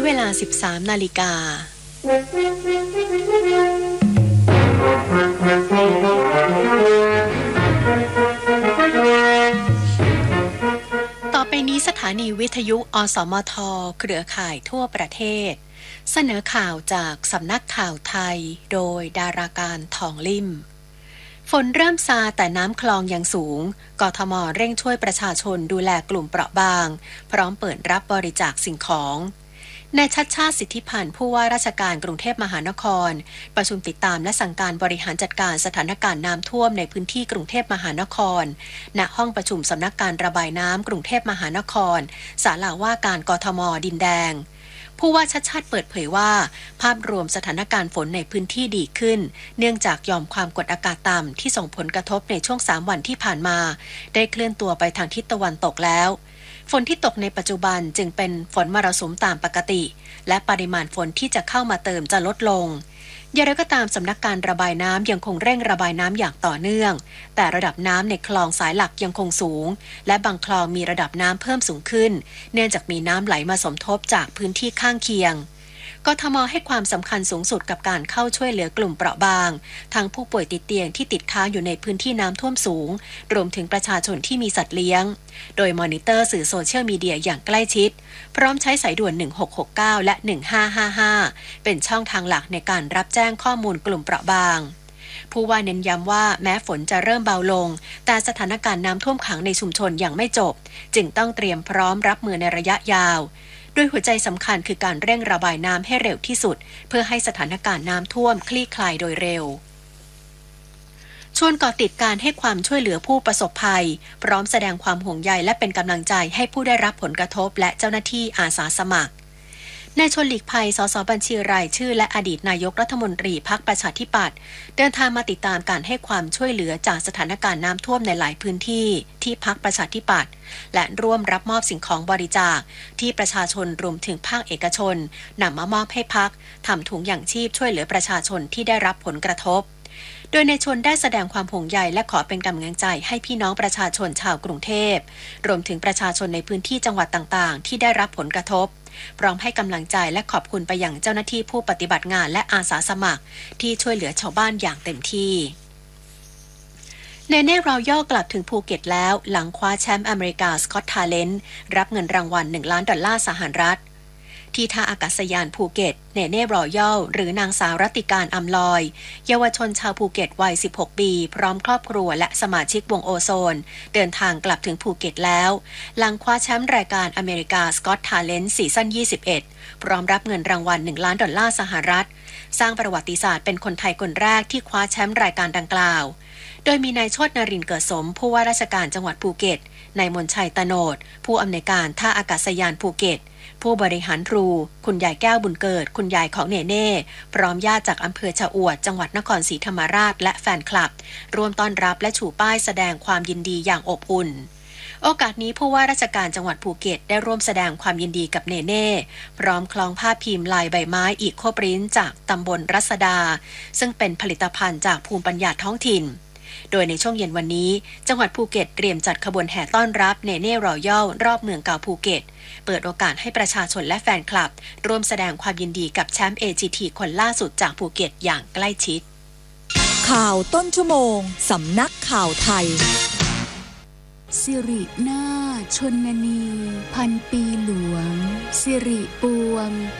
เวลา 13 นาฬิกาต่อไปนี้สถานีวิทยุอสมทเครือข่ายทั่วประเทศเสนอข่าวจากสำนักข่าวไทยโดยดาราการทองลิ่มฝนเริ่มซาแต่น้ำคลองยังสูงกทม.เร่งช่วยประชาชนดูแลกลุ่มเปราะบางพร้อมเปิดรับบริจาคสิ่งของนายชัชชาติสิทธิพันธ์ผู้ว่าราชการกรุงเทพมหานครประชุมติดตามและสั่งการบริหารจัดการสถานการณ์น้ำท่วมในพื้นที่กรุงเทพมหานครณห้องประชุมสำนักการระบายน้ำกรุงเทพมหานครศาลาว่าการกทม.ดินแดงผู้ว่าชัชชาติเปิดเผยว่าภาพรวมสถานการณ์ฝนในพื้นที่ดีขึ้นเนื่องจากหย่อมความกดอากาศต่ำที่ส่งผลกระทบในช่วง3 วันที่ผ่านมาได้เคลื่อนตัวไปทางทิศตะวันตกแล้วฝนที่ตกในปัจจุบันจึงเป็นฝนมรสุมตามปกติและปริมาณฝนที่จะเข้ามาเติมจะลดลงอย่างไรก็ตามสำนักการระบายน้ำยังคงเร่งระบายน้ำอย่างต่อเนื่องแต่ระดับน้ำในคลองสายหลักยังคงสูงและบางคลองมีระดับน้ำเพิ่มสูงขึ้นเนื่องจากมีน้ำไหลมาสมทบจากพื้นที่ข้างเคียงกทม.ให้ความสำคัญสูงสุดกับการเข้าช่วยเหลือกลุ่มเปราะบางทั้งผู้ป่วยติดเตียงที่ติดค้างอยู่ในพื้นที่น้ำท่วมสูงรวมถึงประชาชนที่มีสัตว์เลี้ยงโดยมอนิเตอร์สื่อโซเชียลมีเดียอย่างใกล้ชิดพร้อมใช้สายด่วน1669และ1555เป็นช่องทางหลักในการรับแจ้งข้อมูลกลุ่มเปราะบางผู้ว่าเน้นย้ำว่าแม้ฝนจะเริ่มเบาลงแต่สถานการณ์น้ำท่วมขังในชุมชนยังไม่จบจึงต้องเตรียมพร้อมรับมือในระยะยาวโดยหัวใจสำคัญคือการเร่งระบายน้ำให้เร็วที่สุดเพื่อให้สถานการณ์น้ำท่วมคลี่คลายโดยเร็วชวนก่อติดการให้ความช่วยเหลือผู้ประสบภัยพร้อมแสดงความห่วงใยและเป็นกำลังใจให้ผู้ได้รับผลกระทบและเจ้าหน้าที่อาสาสมัครนายชวนหลีกภัยสสบัญชีรายชื่อและอดีตนายกรัฐมนตรีพรรคประชาธิปัตย์เดินทางมาติดตามการให้ความช่วยเหลือจากสถานการณ์น้ำท่วมในหลายพื้นที่ที่พรรคประชาธิปัตย์และร่วมรับมอบสิ่งของบริจาคที่ประชาชนรวมถึงภาคเอกชนนำมามอบให้พรรคทำถุงอย่างชีพช่วยเหลือประชาชนที่ได้รับผลกระทบโดยนายชวนได้แสดงความห่วงใยและขอเป็นกำลังใจให้พี่น้องประชาชนชาวกรุงเทพรวมถึงประชาชนในพื้นที่จังหวัดต่างๆที่ได้รับผลกระทบพร้อมให้กำลังใจและขอบคุณไปยังเจ้าหน้าที่ผู้ปฏิบัติงานและอาสาสมัครที่ช่วยเหลือชาวบ้านอย่างเต็มที่เนเน่รอยัลกลับถึงภูเก็ตแล้วหลังคว้าแชมป์อเมริกาสกอตทาเลนต์รับเงินรางวัล$1 ล้านสหรัฐที่ท่าอากาศยานภูเก็ตเนเน่รอยัลหรือนางสาวรัติการอำลอยเยาวชนชาวภูเก็ตวัย16 ปีพร้อมครอบครัวและสมาชิกวงโอโซนเดินทางกลับถึงภูเก็ตแล้วหลังคว้าแชมป์รายการอเมริกาสกอตทาเลนต์ซีซั่น21พร้อมรับเงินรางวัล$1 ล้านสหรัฐสร้างประวัติศาสตร์เป็นคนไทยคนแรกที่คว้าแชมป์รายการดังกล่าวโดยมีนายโชตินรินทร์เกิดสมผู้ว่าราชการจังหวัดภูเก็ตนายมนชัยตโนดผู้อำนวยการท่าอากาศยานภูเก็ตผู้บริหารครูคุณยายแก้วบุญเกิดคุณยายของเนเน่พร้อมญาติจากอำเภอชะอวดจังหวัดนครศรีธรรมราชและแฟนคลับร่วมต้อนรับและชูป้ายแสดงความยินดีอย่างอบอุ่นโอกาสนี้ผู้ว่าราชการจังหวัดภูเก็ตได้ร่วมแสดงความยินดีกับเนเน่พร้อมคล้องผ้าพิมพ์ลายใบไม้อีโคปรินท์จากตำบลรัศดาซึ่งเป็นผลิตภัณฑ์จากภูมิปัญญาท้องถิ่นโดยในช่วงเย็นวันนี้จังหวัดภูเก็ตเตรียมจัดขบวนแห่ต้อนรับเนเน่รอยัลรอบเมืองเก่าภูเก็ตเปิดโอกาสให้ประชาชนและแฟนคลับร่วมแสดงความยินดีกับแชมป์ AGT คนล่าสุดจากภูเก็ตอย่างใกล้ชิดข่าวต้นชั่วโมงสำนักข่าวไทยสิรินาชนนีพันปีหลวงสิริปวง